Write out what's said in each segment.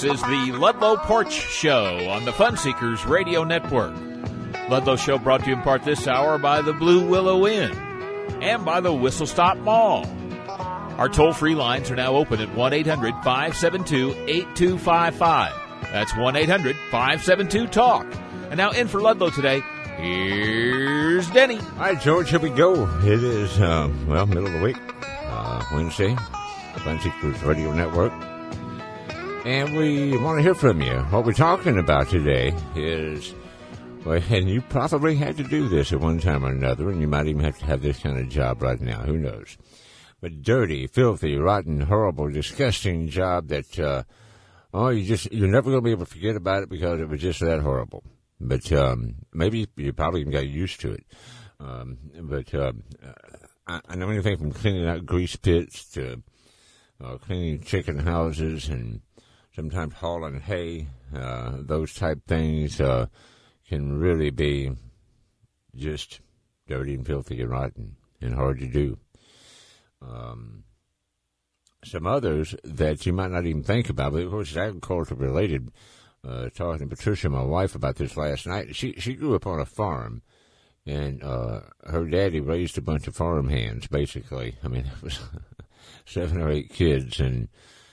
This is the Ludlow Porch Show on the Fun Seekers Radio Network. Ludlow Show brought to you in part this hour by the Blue Willow Inn and by the Whistle Stop Mall. Our toll-free lines are now open at 1-800-572-8255. That's 1-800-572-TALK. And now in for Ludlow today, here's Denny. All right, George, here we go. It is, middle of the week, Wednesday, the Fun Seekers Radio Network. And we want to hear from you. What we're talking about today is, well, and you probably had to do this at one time or another, and you might even have to have this kind of job right now. Who knows? But dirty, filthy, rotten, horrible, disgusting job that, you're never going to be able to forget about it because it was just that horrible. But maybe you probably even got used to it. I know anything from cleaning out grease pits to cleaning chicken houses and sometimes hauling hay. Those type things can really be just dirty and filthy and rotten and hard to do. Some others that you might not even think about, but of course it's agriculture related. Talking to Patricia, my wife, about this last night. She grew up on a farm, and her daddy raised a bunch of farm hands, basically. I mean, it was 7 or 8 kids, and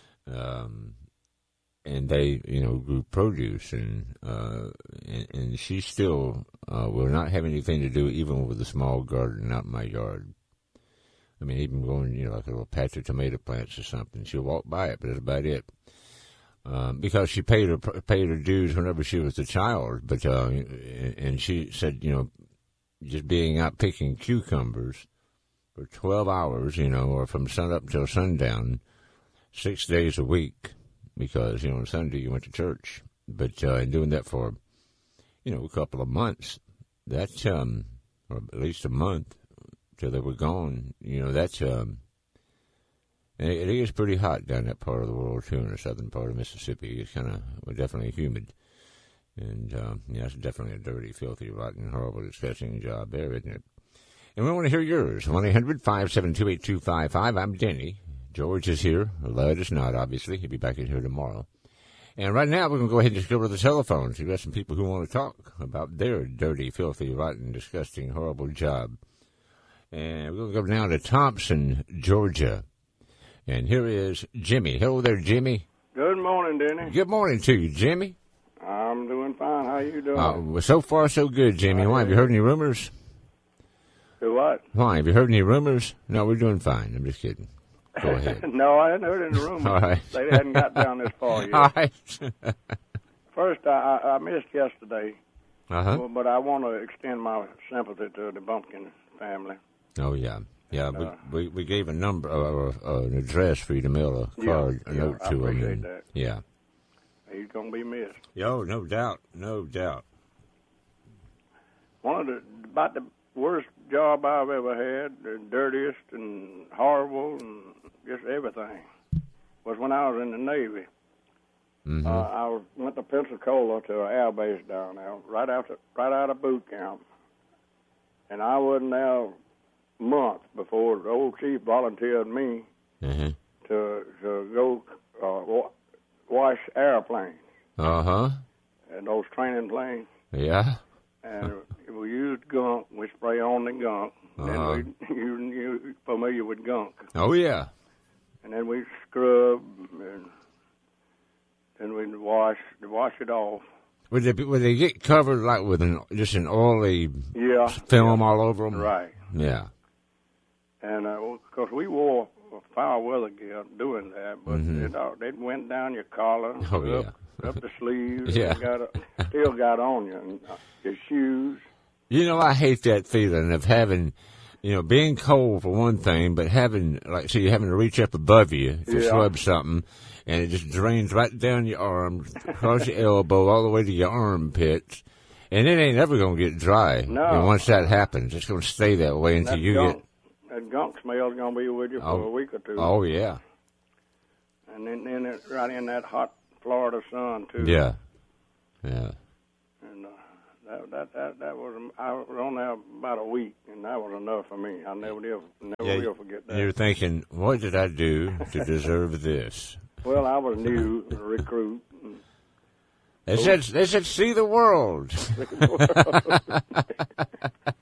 they, grew produce, and she still will not have anything to do even with a small garden out in my yard. I mean, even going, like a little patch of tomato plants or something. She'll walk by it, but that's about it. Because she paid her dues whenever she was a child, but and she said, just being out picking cucumbers for 12 hours, or from sunup till sundown, 6 days a week, because on Sunday you went to church, but doing that for a couple of months, that's or at least a month till they were gone. That's it is pretty hot down that part of the world, too, in the southern part of Mississippi. It's definitely humid. And, it's definitely a dirty, filthy, rotten, horrible, disgusting job there, isn't it? And we want to hear yours. 1-800-572-8255. I'm Denny. George is here. Lud is not, obviously. He'll be back in here tomorrow. And right now, we're going to go ahead and just go to the telephones. We've got some people who want to talk about their dirty, filthy, rotten, disgusting, horrible job. And we're going to go now to Thompson, Georgia. And here is Jimmy. Hello there, Jimmy. Good morning, Denny. Good morning to you, Jimmy. I'm doing fine. How you doing? So far, so good, Jimmy. Why, have you heard any rumors? Do what? Why, have you heard any rumors? No, we're doing fine. I'm just kidding. Go ahead. No, I hadn't heard any rumors. All right. They hadn't got down this far yet. All right. First, I missed yesterday, Uh-huh. but I want to extend my sympathy to the Bumpkin family. Oh, yeah. Yeah, we gave a number or an address for you to mail a card, a note to him. I appreciate that. Yeah. He's going to be missed. Oh, no doubt. No doubt. About the worst job I've ever had, the dirtiest and horrible and just everything, was when I was in the Navy. Mm-hmm. I went to Pensacola to an air base down there, right out of boot camp. And I wasn't there month before the old chief volunteered me to go wash airplanes. Uh-huh. And those training planes. Yeah. And we used gunk. We spray on the gunk. Uh-huh. And you're familiar with gunk. Oh, yeah. And then we scrub, and then we'd wash it off. Would they get covered like with just an oily film all over them? Right. Yeah. And of course we wore foul weather gear doing that, but it went down your collar, up the sleeves, still got on you, and your shoes. I hate that feeling of having, being cold for one thing, but having, you're having to reach up above you to scrub something, and it just drains right down your arms, across your elbow, all the way to your armpits, and it ain't ever going to get dry. No. And once that happens, it's going to stay that way until you get... That gunk smell's going to be with you for a week or two. Oh, yeah. And then it's right in that hot Florida sun, too. Yeah. Yeah. And that was, I was on there about a week, and that was enough for me. I never will forget that. You're thinking, what did I do to deserve this? Well, I was new, a recruit, They said see the world.